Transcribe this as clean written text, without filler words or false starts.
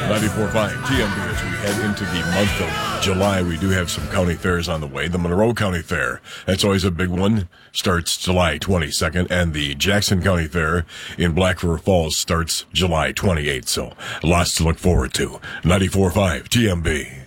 94.5 TMB as we head into the month of July. We do have some county fairs on the way. The Monroe County Fair, that's always a big one, starts July 22nd, and the Jackson County Fair in Black River Falls starts July 28th. So lots to look forward to. 94.5 TMB.